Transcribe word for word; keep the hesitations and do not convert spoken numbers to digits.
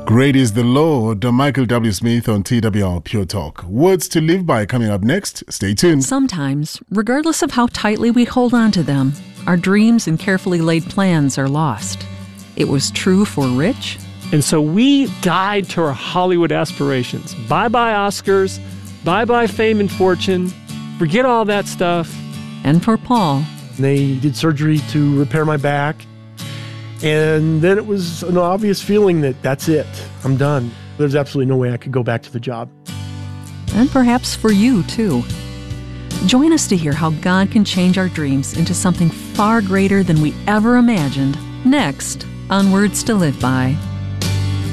Great is the Lord, Michael W. Smith on T W R Pure Talk. Words to live by coming up next. Stay tuned. Sometimes, regardless of how tightly we hold on to them, our dreams and carefully laid plans are lost. It was true for Rich. And so we died to our Hollywood aspirations. Bye-bye Oscars, bye-bye fame and fortune, forget all that stuff. And for Paul. They did surgery to repair my back. And then it was an obvious feeling that that's it. I'm done. There's absolutely no way I could go back to the job. And perhaps for you, too. Join us to hear how God can change our dreams into something far greater than we ever imagined, next on Words to Live By.